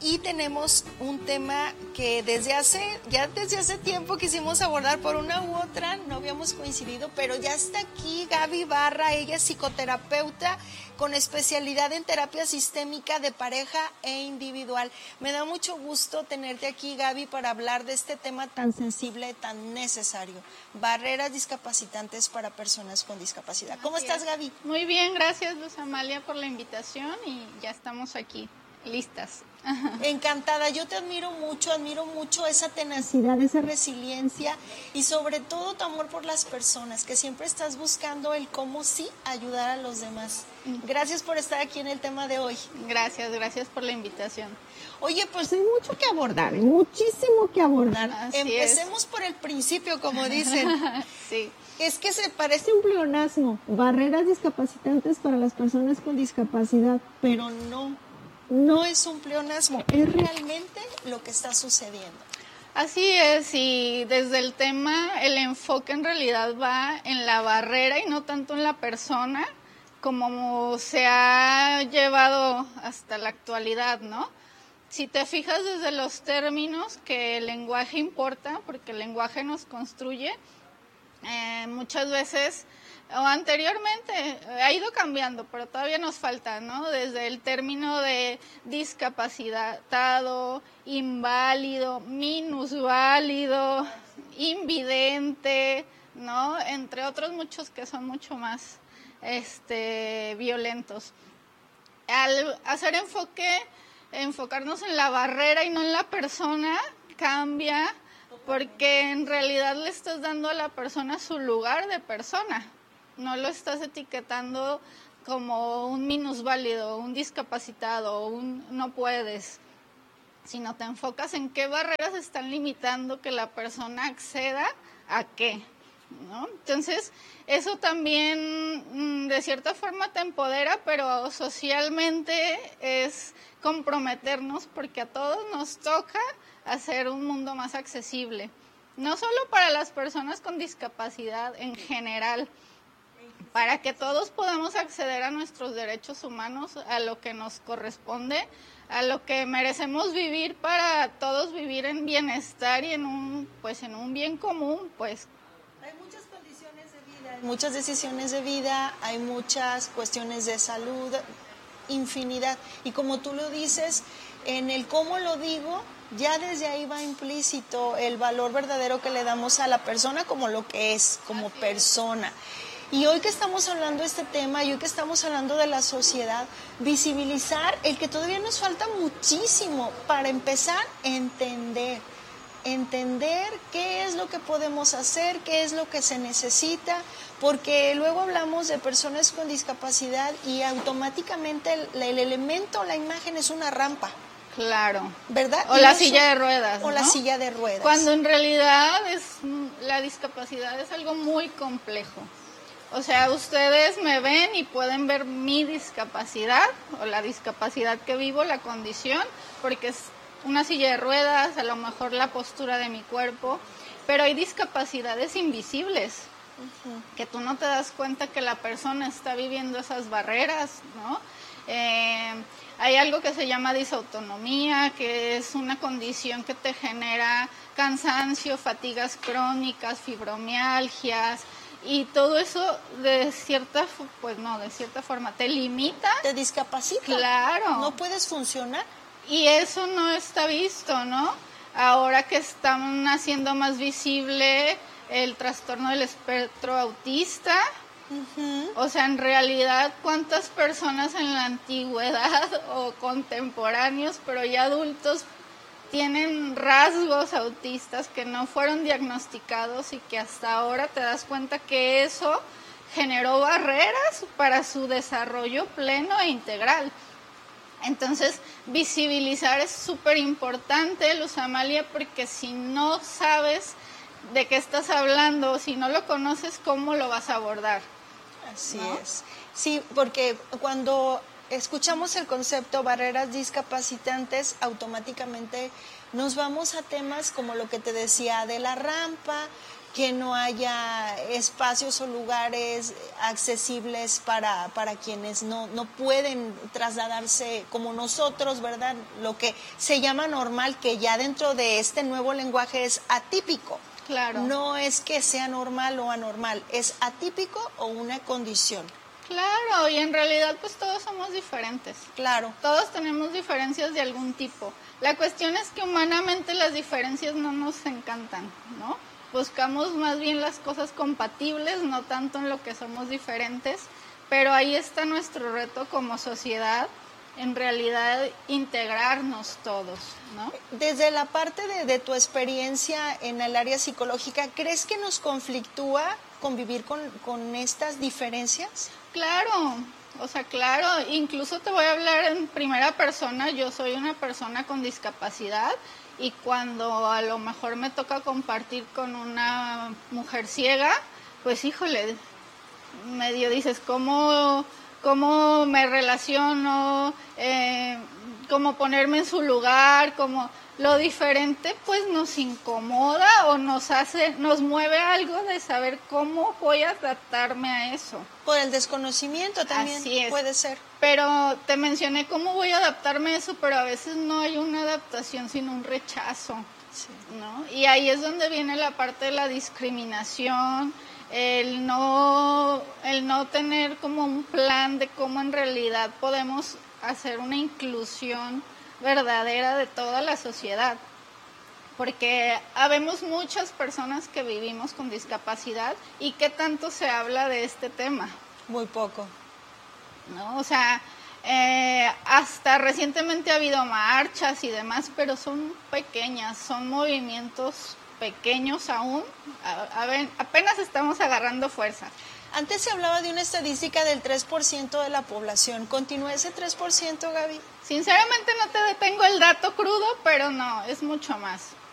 Y tenemos un tema que desde hace tiempo quisimos abordar por una u otra, no habíamos coincidido, pero ya está aquí Gaby Barra, ella es psicoterapeuta con especialidad en terapia sistémica de pareja e individual. Me da mucho gusto tenerte aquí, Gaby, para hablar de este tema tan sensible, tan necesario, barreras discapacitantes para personas con discapacidad. ¿Cómo estás, Gaby? Muy bien, gracias, Luz Amalia, por la invitación y ya estamos aquí. Listas. Encantada, yo te admiro mucho esa tenacidad, esa resiliencia y sobre todo tu amor por las personas, que siempre estás buscando el cómo sí ayudar a los demás. Gracias por estar aquí en el tema de hoy. Gracias por la invitación. Oye, pues hay mucho que abordar, muchísimo que abordar. Así Empecemos por el principio, como dicen. Sí. Es que se parece un pleonasmo, barreras discapacitantes para las personas con discapacidad, pero no es un pleonasmo, es realmente lo que está sucediendo. Así es, y desde el tema, el enfoque en realidad va en la barrera y no tanto en la persona, como se ha llevado hasta la actualidad, ¿no? Si te fijas desde los términos que el lenguaje importa, porque el lenguaje nos construye, muchas veces o anteriormente ha ido cambiando, pero todavía nos falta, ¿no? Desde el término de discapacitado, inválido, minusválido, invidente, ¿no? Entre otros muchos que son mucho más violentos. Al hacer enfocarnos en la barrera y no en la persona, cambia, porque en realidad le estás dando a la persona su lugar de persona. No lo estás etiquetando como un minusválido, un discapacitado, un no puedes, sino te enfocas en qué barreras están limitando que la persona acceda a qué, ¿no? Entonces, eso también de cierta forma te empodera, pero socialmente es comprometernos porque a todos nos toca hacer un mundo más accesible, no solo para las personas con discapacidad en general, para que todos podamos acceder a nuestros derechos humanos, a lo que nos corresponde, a lo que merecemos vivir para todos vivir en bienestar y en un bien común, pues. Hay muchas condiciones de vida, hay muchas decisiones de vida, hay muchas cuestiones de salud, infinidad. Y como tú lo dices, en el cómo lo digo, ya desde ahí va implícito el valor verdadero que le damos a la persona como lo que es, como persona. Y hoy que estamos hablando de este tema y hoy que estamos hablando de la sociedad, visibilizar el que todavía nos falta muchísimo para empezar a entender qué es lo que podemos hacer, qué es lo que se necesita, porque luego hablamos de personas con discapacidad y automáticamente el elemento, la imagen es una rampa. Claro. ¿Verdad? O la silla de ruedas, ¿no? O la silla de ruedas. Cuando en realidad la discapacidad es algo muy complejo. O sea, ustedes me ven y pueden ver mi discapacidad o la discapacidad que vivo, la condición, porque es una silla de ruedas, a lo mejor la postura de mi cuerpo, pero hay discapacidades invisibles, que tú no te das cuenta que la persona está viviendo esas barreras, ¿no? Hay algo que se llama disautonomía, que es una condición que te genera cansancio, fatigas crónicas, fibromialgias, y todo eso de cierta forma te limita. Te discapacita. Claro. No puedes funcionar. Y eso no está visto, ¿no? Ahora que están haciendo más visible el trastorno del espectro autista, o sea, en realidad, ¿cuántas personas en la antigüedad o contemporáneos, pero ya adultos, tienen rasgos autistas que no fueron diagnosticados y que hasta ahora te das cuenta que eso generó barreras para su desarrollo pleno e integral? Entonces, visibilizar es súper importante, Luz Amalia, porque si no sabes de qué estás hablando, si no lo conoces, ¿cómo lo vas a abordar? Así ¿no? es. Sí, porque cuando escuchamos el concepto barreras discapacitantes, automáticamente nos vamos a temas como lo que te decía de la rampa, que no haya espacios o lugares accesibles para quienes no pueden trasladarse como nosotros, ¿verdad? Lo que se llama normal, que ya dentro de este nuevo lenguaje es atípico. Claro. No es que sea normal o anormal, es atípico o una condición. Claro, y en realidad pues todos somos diferentes. Claro. Todos tenemos diferencias de algún tipo. La cuestión es que humanamente las diferencias no nos encantan, ¿no? Buscamos más bien las cosas compatibles, no tanto en lo que somos diferentes, pero ahí está nuestro reto como sociedad, en realidad integrarnos todos, ¿no? Desde la parte de tu experiencia en el área psicológica, ¿crees que nos conflictúa convivir con estas diferencias? Claro, o sea, claro, incluso te voy a hablar en primera persona, yo soy una persona con discapacidad y cuando a lo mejor me toca compartir con una mujer ciega, pues híjole, medio dices, ¿cómo me relaciono? ¿Cómo ponerme en su lugar? ¿Cómo? Lo diferente pues nos incomoda o nos mueve algo de saber cómo voy a adaptarme a eso. Por el desconocimiento también. Así es. Puede ser. Pero te mencioné cómo voy a adaptarme a eso, pero a veces no hay una adaptación sino un rechazo, Sí. ¿no? Y ahí es donde viene la parte de la discriminación, el no tener como un plan de cómo en realidad podemos hacer una inclusión verdadera de toda la sociedad, porque habemos muchas personas que vivimos con discapacidad y qué tanto se habla de este tema. Muy poco. ¿No? O sea, hasta recientemente ha habido marchas y demás, pero son pequeñas, son movimientos pequeños aún, apenas estamos agarrando fuerza. Antes se hablaba de una estadística del 3% de la población. ¿Continúa ese 3%, Gaby? Sinceramente no te tengo el dato crudo, pero no, es mucho más.